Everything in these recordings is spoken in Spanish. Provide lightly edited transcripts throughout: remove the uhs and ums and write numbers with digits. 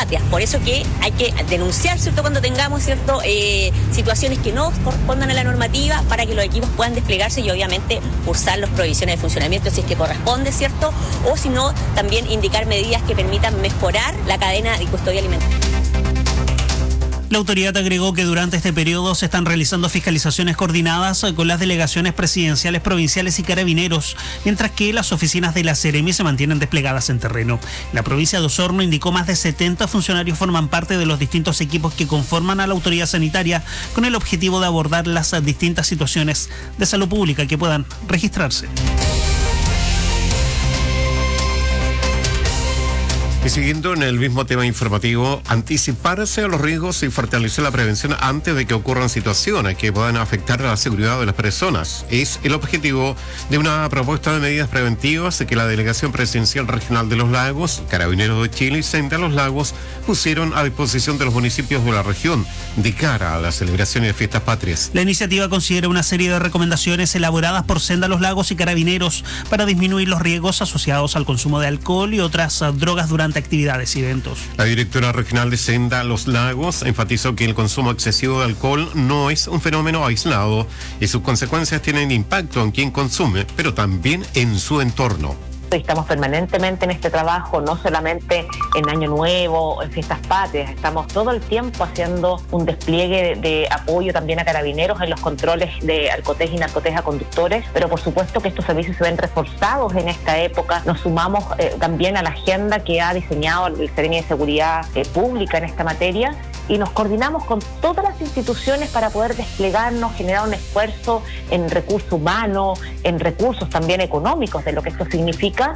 patrias. Por eso que hay que denunciar, ¿cierto?, cuando tengamos, ¿cierto?, situaciones que no correspondan a la normativa, para que los equipos puedan desplegarse y obviamente cursar las provisiones de funcionamiento si es que corresponde, ¿cierto? O si no, también indicar medidas que permitan mejorar la cadena de custodia alimentaria. La autoridad agregó que durante este periodo se están realizando fiscalizaciones coordinadas con las delegaciones presidenciales, provinciales y carabineros, mientras que las oficinas de la Seremi se mantienen desplegadas en terreno. La provincia de Osorno indicó más de 70 funcionarios forman parte de los distintos equipos que conforman a la autoridad sanitaria, con el objetivo de abordar las distintas situaciones de salud pública que puedan registrarse. Y siguiendo en el mismo tema informativo, anticiparse a los riesgos y fortalecer la prevención antes de que ocurran situaciones que puedan afectar a la seguridad de las personas. Es el objetivo de una propuesta de medidas preventivas que la Delegación Presidencial Regional de los Lagos, Carabineros de Chile y Senda Los Lagos pusieron a disposición de los municipios de la región de cara a las celebraciones de fiestas patrias. La iniciativa considera una serie de recomendaciones elaboradas por Senda Los Lagos y Carabineros para disminuir los riesgos asociados al consumo de alcohol y otras drogas durante actividades y eventos. La directora regional de Senda Los Lagos enfatizó que el consumo excesivo de alcohol no es un fenómeno aislado y sus consecuencias tienen impacto en quien consume, pero también en su entorno. Estamos permanentemente en este trabajo, no solamente en Año Nuevo o en fiestas patrias, estamos todo el tiempo haciendo un despliegue de apoyo también a carabineros en los controles de alcotés y narcotés a conductores, pero por supuesto que estos servicios se ven reforzados en esta época. Nos sumamos también a la agenda que ha diseñado el Seremi de Seguridad Pública en esta materia, y nos coordinamos con todas las instituciones para poder desplegarnos, generar un esfuerzo en recursos humanos, en recursos también económicos de lo que esto significa.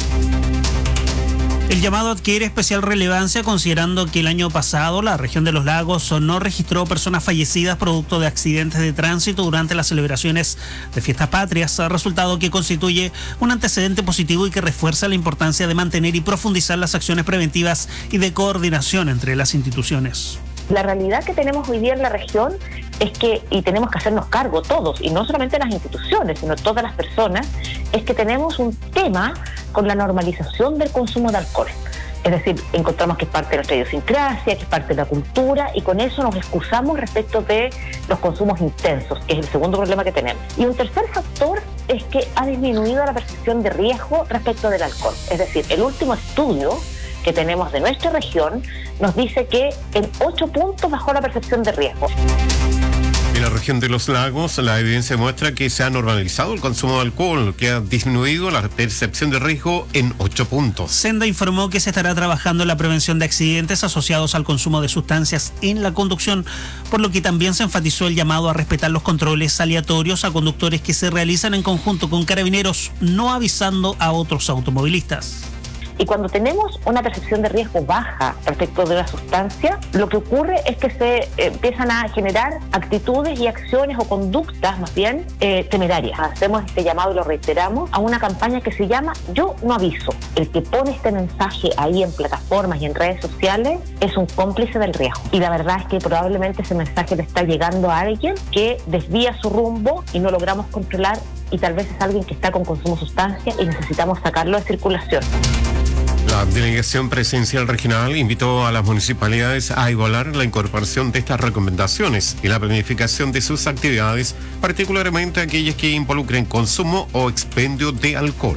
El llamado adquiere especial relevancia considerando que el año pasado la región de los Lagos no registró personas fallecidas producto de accidentes de tránsito durante las celebraciones de fiestas patrias, resultado que constituye un antecedente positivo y que refuerza la importancia de mantener y profundizar las acciones preventivas y de coordinación entre las instituciones. La realidad que tenemos hoy día en la región es que, y tenemos que hacernos cargo todos, y no solamente las instituciones, sino todas las personas, es que tenemos un tema con la normalización del consumo de alcohol. Es decir, encontramos que es parte de nuestra idiosincrasia, que es parte de la cultura, y con eso nos excusamos respecto de los consumos intensos, que es el segundo problema que tenemos. Y un tercer factor es que ha disminuido la percepción de riesgo respecto del alcohol. Es decir, el último estudio que tenemos de nuestra región nos dice que en 8 puntos bajó la percepción de riesgo. En la región de los Lagos, la evidencia muestra que se ha normalizado el consumo de alcohol, que ha disminuido la percepción de riesgo en 8 puntos. Senda informó que se estará trabajando en la prevención de accidentes asociados al consumo de sustancias en la conducción, por lo que también se enfatizó el llamado a respetar los controles aleatorios a conductores que se realizan en conjunto con carabineros, no avisando a otros automovilistas. Y cuando tenemos una percepción de riesgo baja respecto de una sustancia, lo que ocurre es que se empiezan a generar actitudes y acciones o conductas más bien temerarias. Hacemos este llamado y lo reiteramos a una campaña que se llama Yo no aviso. El que pone este mensaje ahí en plataformas y en redes sociales es un cómplice del riesgo. Y la verdad es que probablemente ese mensaje le está llegando a alguien que desvía su rumbo y no logramos controlar, y tal vez es alguien que está con consumo de sustancia y necesitamos sacarlo de circulación. La Delegación Presidencial Regional invitó a las municipalidades a evaluar la incorporación de estas recomendaciones y la planificación de sus actividades, particularmente aquellas que involucren consumo o expendio de alcohol.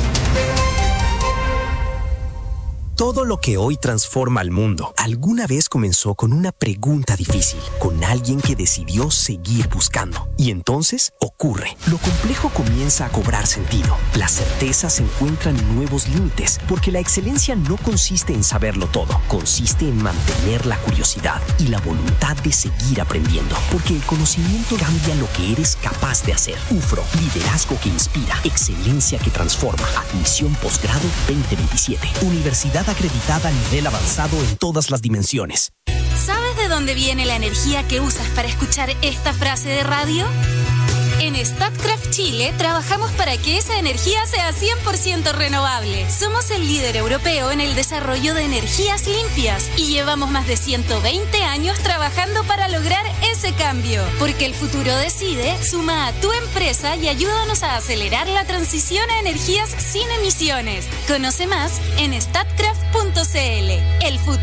Todo lo que hoy transforma al mundo alguna vez comenzó con una pregunta difícil, con alguien que decidió seguir buscando. Y entonces ocurre. Lo complejo comienza a cobrar sentido. La certeza se encuentra en nuevos límites, porque la excelencia no consiste en saberlo todo, consiste en mantener la curiosidad y la voluntad de seguir aprendiendo, porque el conocimiento cambia lo que eres capaz de hacer. UFRO, liderazgo que inspira, excelencia que transforma. Admisión posgrado 2027. Universidad acreditada a nivel avanzado en todas las dimensiones. ¿Sabes de dónde viene la energía que usas para escuchar esta frase de radio? En Statkraft Chile trabajamos para que esa energía sea 100% renovable. Somos el líder europeo en el desarrollo de energías limpias y llevamos más de 120 años trabajando para lograr ese cambio. Porque el futuro decide, suma a tu empresa y ayúdanos a acelerar la transición a energías sin emisiones. Conoce más en statkraft.cl. El futuro